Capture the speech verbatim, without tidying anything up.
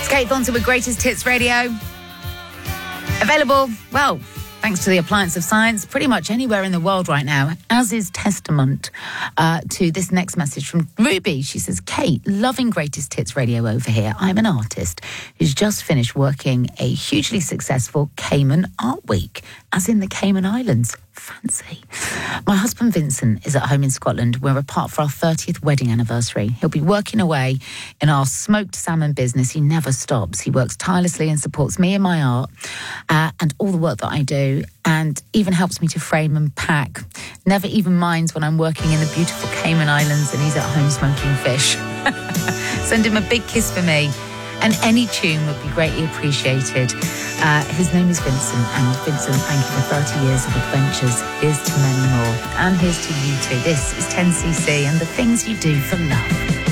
Kate Thornton with Greatest Hits Radio. Available, well, thanks to the appliance of science, pretty much anywhere in the world right now, as is testament uh, to this next message from Ruby. She says, Kate, loving Greatest Hits Radio over here. I'm an artist who's just finished working a hugely successful Cayman Art Week, as in the Cayman Islands. Fancy. My husband Vincent is at home in Scotland. We're apart for our thirtieth wedding anniversary. He'll be working away in our smoked salmon business. He never stops. He works tirelessly and supports me in my art uh, and all the work that I do, and even helps me to frame and pack. Never even minds when I'm working in the beautiful Cayman Islands and he's at home smoking fish. Send him a big kiss for me. And any tune would be greatly appreciated. Uh, his name is Vincent, and Vincent, thank you for thirty years of adventures. Here's to many more, and here's to you too. This is ten C C and the things you do for love.